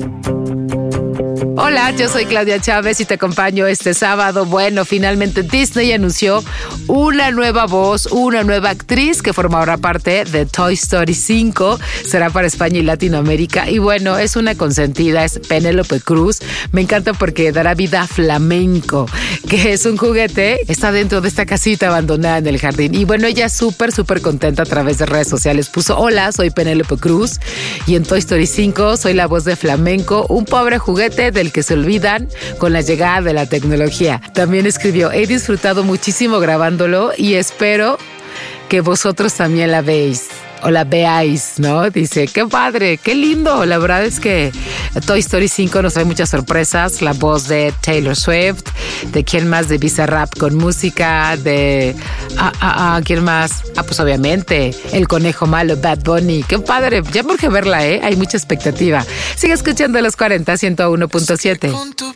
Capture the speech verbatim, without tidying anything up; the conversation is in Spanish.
Hola, yo soy Claudia Chávez y te acompaño este sábado. Bueno, finalmente Disney anunció una nueva voz, una nueva actriz que formará parte de Toy Story cinco. Será para España y Latinoamérica. Y bueno, es una consentida, es Penélope Cruz. Me encanta porque dará vida a Flamenco, que es un juguete. Está dentro de esta casita abandonada en el jardín. Y bueno, ella es súper, súper contenta a través de redes sociales. Puso: hola, soy Penélope Cruz y en Toy Story cinco soy la voz de Flamenco, un pobre juguete del que se olvidan con la llegada de la tecnología. También escribió: he disfrutado muchísimo grabándolo y espero que vosotros también la veis o la veáis, ¿no? Dice: qué padre, qué lindo. La verdad es que Toy Story cinco nos trae muchas sorpresas. La voz de Taylor Swift, de quién más, de Bizarrap con música, de ah, ah, ah, quién más, ah, pues obviamente el conejo malo, Bad Bunny. Qué padre, ya me urge verla, ¿eh? Hay mucha expectativa. Sigue escuchando Los cuarenta, ciento uno punto siete.